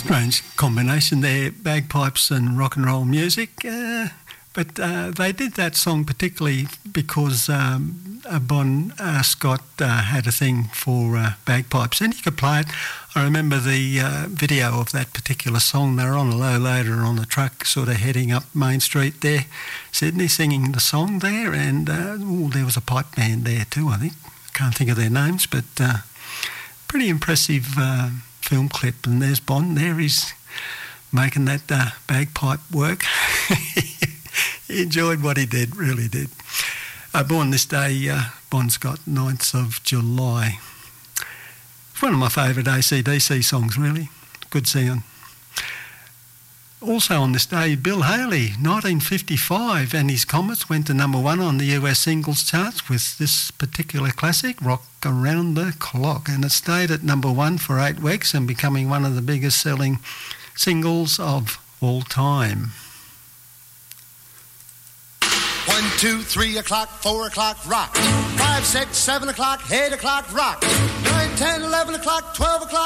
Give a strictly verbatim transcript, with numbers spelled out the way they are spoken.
Strange combination there, bagpipes and rock and roll music. Uh, but uh, they did that song particularly because um, Bon uh, Scott uh, had a thing for uh, bagpipes, and he could play it. I remember the uh, video of that particular song. They were on a low loader on the truck, sort of heading up Main Street there, Sydney, singing the song there, and uh, ooh, there was a pipe band there too, I think. Can't think of their names, but uh, pretty impressive uh, film clip. And there's Bon there, he's making that uh, bagpipe work. He enjoyed what he did, really did. Uh, born this day, uh, Bon Scott, ninth of July. It's one of my favourite A C D C songs, really. Good seeing. Also on this day, Bill Haley, nineteen fifty-five, and his Comets went to number one on the U S singles charts with this particular classic, Rock Around the Clock, and it stayed at number one for eight weeks and becoming one of the biggest selling singles of all time. One, two, three o'clock, four o'clock, rock. Five, six, seven o'clock, eight o'clock, rock. Nine, ten, eleven o'clock, twelve o'clock.